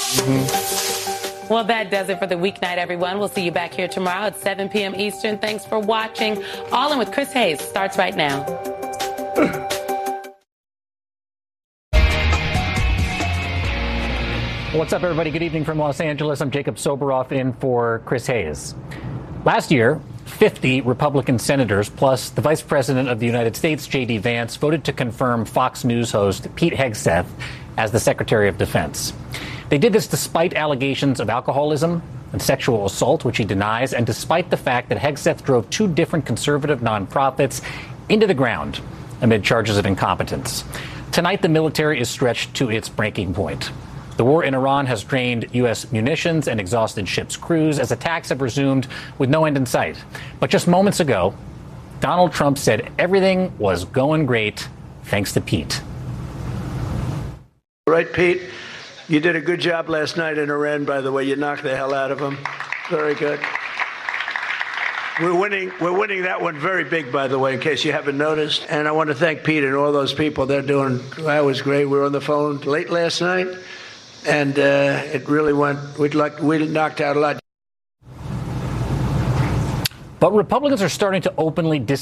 Well, that does it for the weeknight, everyone. We'll see you back here tomorrow at 7 p.m. Eastern. Thanks for watching. All In with Chris Hayes starts right now. What's up, everybody? Good evening from Los Angeles. I'm Jacob Soboroff in for Chris Hayes. Last year, 50 Republican senators, plus the Vice President of the United States, J.D. Vance, voted to confirm Fox News host Pete Hegseth as the Secretary of Defense. They did this despite allegations of alcoholism and sexual assault, which he denies, and despite the fact that Hegseth drove two different conservative nonprofits into the ground amid charges of incompetence. Tonight, the military is stretched to its breaking point. The war in Iran has drained U.S. munitions and exhausted ships' crews as attacks have resumed with no end in sight. But just moments ago, Donald Trump said everything was going great thanks to Pete. Right, Pete? You did a good job last night in Iran, by the way. You knocked the hell out of them. Very good. We're winning that one very big, by the way, in case you haven't noticed. And I want to thank Pete and all those people. That was great. We were on the phone late last night, and it really went. We knocked out a lot. But Republicans are starting to openly